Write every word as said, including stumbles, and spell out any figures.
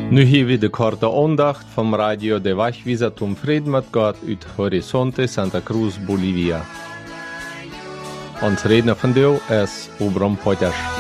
Nu hier weer de korte aandacht van Radio de Wegwijzer zum Frieden mit Gott uit Horizonte Santa Cruz, Bolivia. Ons redner van deel is Obram Potters.